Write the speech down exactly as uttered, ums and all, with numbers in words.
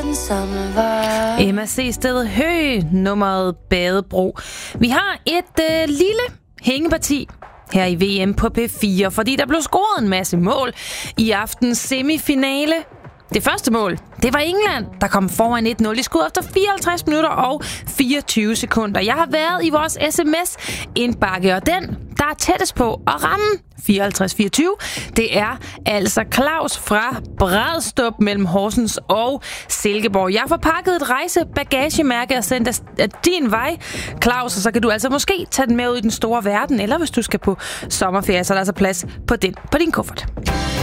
den samme vej. M A C stedet Hø, nummeret Badebro. Vi har et øh, lille hængeparti her i V M på P fire, fordi der blev scoret en masse mål i aftens semifinale. Det første mål, det var England, der kom foran et nul i skud efter fireoghalvtreds minutter og fireogtyve sekunder. Jeg har været i vores sms-indbakke, og den, der er tættest på at ramme fireoghalvtreds fireogtyve, det er altså Claus fra Brædstrup mellem Horsens og Silkeborg. Jeg får pakket et rejsebagagemærke og sendt af din vej, Claus, og så kan du altså måske tage den med ud i den store verden, eller hvis du skal på sommerferie, så er der altså plads på den på din kuffert.